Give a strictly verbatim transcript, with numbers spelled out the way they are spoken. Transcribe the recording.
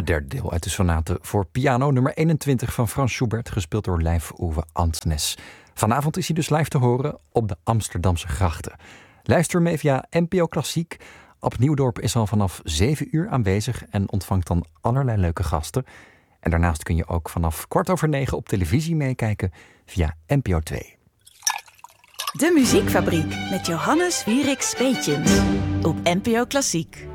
Het derde deel uit de sonate voor piano nummer eenentwintig van Frans Schubert, gespeeld door Leif Ove Antsnes. Vanavond is hij dus live te horen op de Amsterdamse grachten. Luister mee via N P O Klassiek. Ab Nieuwdorp is al vanaf zeven uur aanwezig en ontvangt dan allerlei leuke gasten. En daarnaast kun je ook vanaf kwart over negen op televisie meekijken via N P O twee. De Muziekfabriek met Johannes Wierik Speetjens op N P O Klassiek.